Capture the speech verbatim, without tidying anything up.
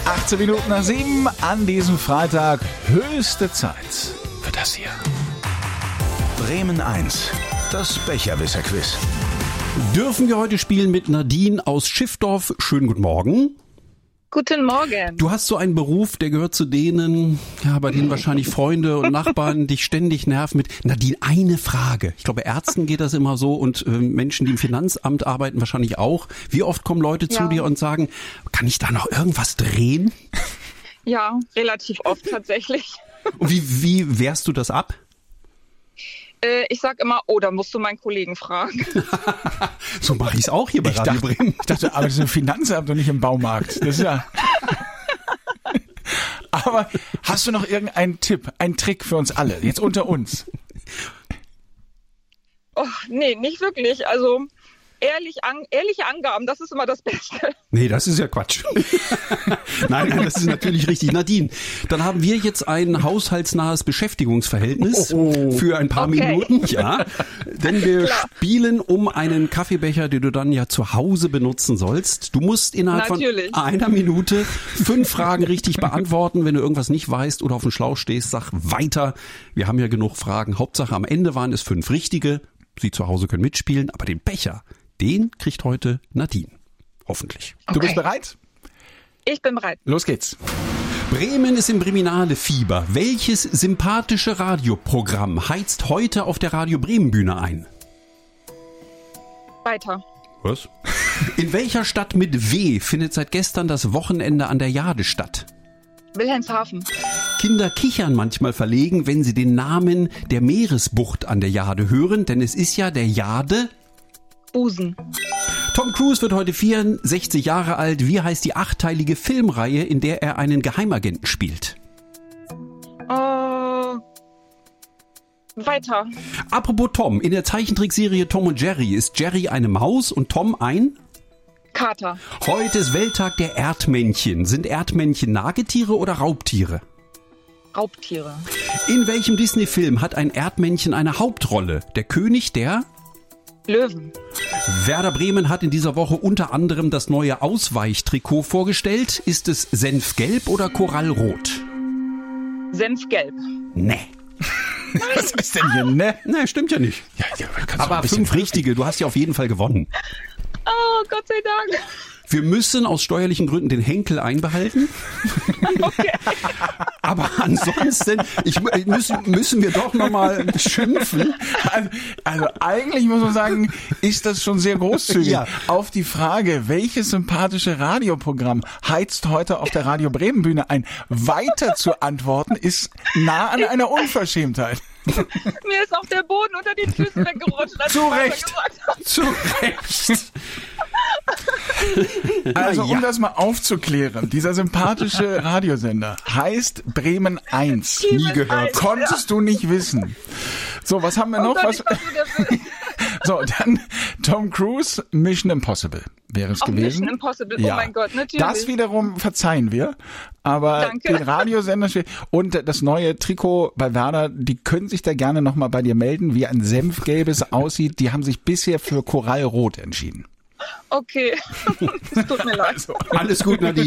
achtzehn Minuten nach sieben an diesem Freitag. Höchste Zeit für das hier. Bremen eins, das Becherwisser-Quiz. Dürfen wir heute spielen mit Nadine aus Schiffdorf. Schönen guten Morgen. Guten Morgen. Du hast so einen Beruf, der gehört zu denen, ja, bei denen wahrscheinlich Freunde und Nachbarn dich ständig nerven mit Nadine, eine Frage. Ich glaube, Ärzten geht das immer so und äh, Menschen, die im Finanzamt arbeiten, wahrscheinlich auch. Wie oft kommen Leute zu Ja. dir und sagen, kann ich da noch irgendwas drehen? Ja, relativ oft tatsächlich. Und wie, wie wehrst du das ab? Äh, ich sag immer, oh, da musst du meinen Kollegen fragen. So mache ich es auch hier bei Ich Radio dachte, Bremen. ich dachte, aber das ist im Finanzamt und nicht im Baumarkt. Das ist ja. Aber hast du noch irgendeinen Tipp, einen Trick für uns alle, jetzt unter uns? Oh, nee, nicht wirklich. Also ehrlich an, ehrliche Angaben, das ist immer das Beste. Nee, das ist ja Quatsch. nein, nein, das ist natürlich richtig. Nadine, dann haben wir jetzt ein haushaltsnahes Beschäftigungsverhältnis Oh. für ein paar Okay. Minuten. Ja, denn wir Klar. spielen um einen Kaffeebecher, den du dann ja zu Hause benutzen sollst. Du musst innerhalb Natürlich. von einer Minute fünf Fragen richtig beantworten. Wenn du irgendwas nicht weißt oder auf dem Schlauch stehst, sag weiter. Wir haben ja genug Fragen. Hauptsache am Ende waren es fünf richtige. Sie zu Hause können mitspielen, aber den Becher, den kriegt heute Nadine. Hoffentlich. Du bist Okay. bereit? Ich bin bereit. Los geht's. Bremen ist im Breminale-Fieber. Welches sympathische Radioprogramm heizt heute auf der Radio Bremen Bühne ein? Weiter. Was? In welcher Stadt mit W findet seit gestern das Wochenende an der Jade statt? Wilhelmshaven. Kinder kichern manchmal verlegen, wenn sie den Namen der Meeresbucht an der Jade hören, denn es ist ja der Jade. Busen. Tom Cruise wird heute vierundsechzig Jahre alt. Wie heißt die achteilige Filmreihe, in der er einen Geheimagenten spielt? Äh, weiter. Apropos Tom, in der Zeichentrickserie Tom und Jerry ist Jerry eine Maus und Tom ein? Kater. Heute ist Welttag der Erdmännchen. Sind Erdmännchen Nagetiere oder Raubtiere? Raubtiere. In welchem Disney-Film hat ein Erdmännchen eine Hauptrolle? Der König der? Löwen. Werder Bremen hat in dieser Woche unter anderem das neue Ausweichtrikot vorgestellt. Ist es Senfgelb oder Korallrot? Senfgelb. Nee. Was ist denn hier, ne? Nee, stimmt ja nicht. Ja, ja, kannst du ein Aber bisschen- fünf richtige, du hast ja auf jeden Fall gewonnen. Oh, Gott sei Dank. Wir müssen aus steuerlichen Gründen den Henkel einbehalten. Okay. Aber ansonsten ich, müssen, müssen wir doch nochmal schimpfen. Also, also eigentlich muss man sagen, ist das schon sehr großzügig. Ja. Auf die Frage, welches sympathische Radioprogramm heizt heute auf der Radio Bremen Bühne ein, weiter zu antworten, ist nah an einer Unverschämtheit. Mir ist auch der Boden unter den Füßen weggerutscht. als Zu ich weiter Recht. gesagt habe. Zu Recht. Also, um Ja. das mal aufzuklären, dieser sympathische Radiosender heißt Bremen eins. Nie gehört. Konntest du nicht wissen. So, was haben wir Oh noch? Gott, Was, ich bin wieder- so, dann Tom Cruise, Mission Impossible wäre es Auch gewesen. Mission Impossible, oh Ja. mein Gott, natürlich. Das wiederum verzeihen wir, aber Danke. den Radiosender steht- und das neue Trikot bei Werder, die können sich da gerne nochmal bei dir melden, wie ein senfgelbes aussieht. Die haben sich bisher für Korallrot entschieden. Okay, es tut mir leid. Alles gut, Nadine.